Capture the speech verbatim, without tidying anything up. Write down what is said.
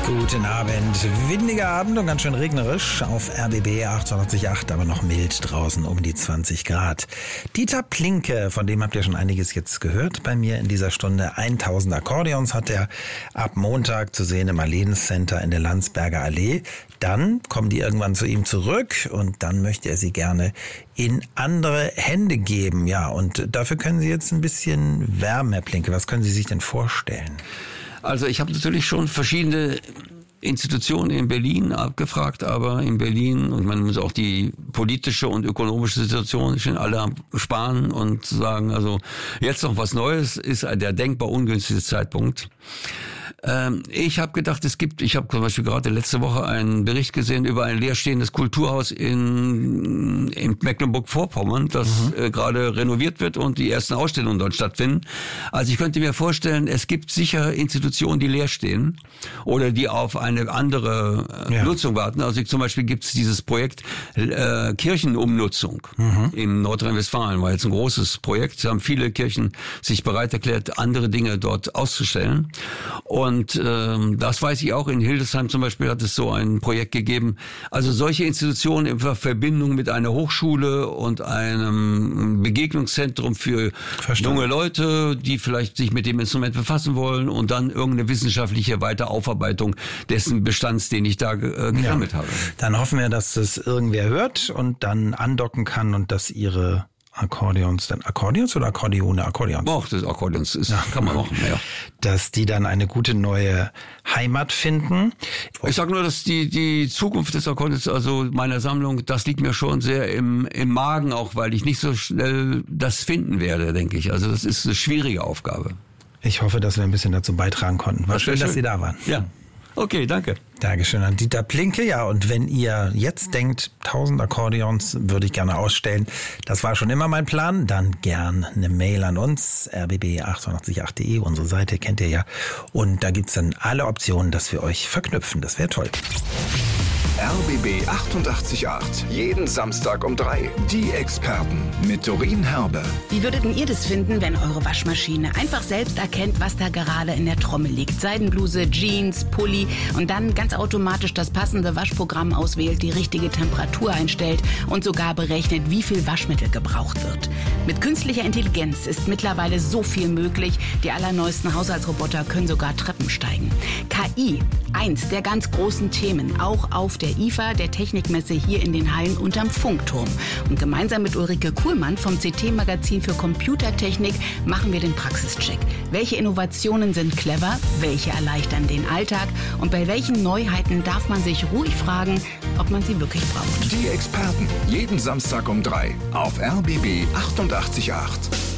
Guten Abend. Windiger Abend und ganz schön regnerisch auf R B B achtundachtzig Komma acht, aber noch mild draußen um die zwanzig Grad. Dieter Plinke, von dem habt ihr schon einiges jetzt gehört bei mir in dieser Stunde. tausend Akkordeons hat er ab Montag zu sehen im Marlens Center in der Landsberger Allee. Dann kommen die irgendwann zu ihm zurück und dann möchte er sie gerne in andere Hände geben. Ja, und dafür können Sie jetzt ein bisschen werben, Herr Plinke. Was können Sie sich denn vorstellen? Also ich habe natürlich schon verschiedene Institutionen in Berlin abgefragt, aber in Berlin, und man muss auch die politische und ökonomische Situation sind alle am Sparen und sagen, also jetzt noch was Neues ist der denkbar ungünstige Zeitpunkt. Ähm, ich habe gedacht, es gibt, ich habe zum Beispiel gerade letzte Woche einen Bericht gesehen über ein leerstehendes Kulturhaus in, in Mecklenburg-Vorpommern, das mhm. äh, gerade renoviert wird und die ersten Ausstellungen dort stattfinden. Also ich könnte mir vorstellen, es gibt sicher Institutionen, die leer stehen oder die auf eine andere äh, ja. Nutzung warten. Also ich, zum Beispiel gibt es dieses Projekt äh, Kirchenumnutzung mhm. in Nordrhein-Westfalen, war jetzt ein großes Projekt. Es haben viele Kirchen sich bereit erklärt, andere Dinge dort auszustellen. Und Und ähm, das weiß ich auch, in Hildesheim zum Beispiel hat es so ein Projekt gegeben. Also solche Institutionen in Verbindung mit einer Hochschule und einem Begegnungszentrum für Verstanden. junge Leute, die vielleicht sich mit dem Instrument befassen wollen und dann irgendeine wissenschaftliche Weiteraufarbeitung dessen Bestands, den ich da äh, gesammelt ja. habe. Dann hoffen wir, dass das irgendwer hört und dann andocken kann und dass ihre Akkordeons, dann Akkordeons oder Akkordeone? Akkordeons. Auch das Akkordeons ist, ja. kann man machen, ja. Dass die dann eine gute neue Heimat finden. Ich sage nur, dass die die Zukunft des Akkordeons, also meiner Sammlung, das liegt mir schon sehr im im Magen, auch weil ich nicht so schnell das finden werde, denke ich. Also das ist eine schwierige Aufgabe. Ich hoffe, dass wir ein bisschen dazu beitragen konnten. War schön, schön, dass Sie da waren. Ja. Okay, danke. Dankeschön an Dieter Plinke. Ja, und wenn ihr jetzt denkt, tausend Akkordeons würde ich gerne ausstellen, das war schon immer mein Plan, dann gern eine Mail an uns, r b b achtundachtzig Komma acht punkt de, unsere Seite kennt ihr ja. Und da gibt's dann alle Optionen, dass wir euch verknüpfen. Das wäre toll. R B B achtundachtzig Komma acht. Jeden Samstag um drei. Die Experten mit Doreen Herbe. Wie würdet ihr das finden, wenn eure Waschmaschine einfach selbst erkennt, was da gerade in der Trommel liegt? Seidenbluse, Jeans, Pulli und dann ganz automatisch das passende Waschprogramm auswählt, die richtige Temperatur einstellt und sogar berechnet, wie viel Waschmittel gebraucht wird. Mit künstlicher Intelligenz ist mittlerweile so viel möglich. Die allerneuesten Haushaltsroboter können sogar Treppen steigen. K I, eins der ganz großen Themen, auch auf der I F A, der Technikmesse hier in den Hallen unterm Funkturm. Und gemeinsam mit Ulrike Kuhlmann vom C T-Magazin für Computertechnik machen wir den Praxischeck. Welche Innovationen sind clever, welche erleichtern den Alltag und bei welchen Neuheiten darf man sich ruhig fragen, ob man sie wirklich braucht. Die Experten, jeden Samstag um drei auf R B B achtundachtzig Komma acht.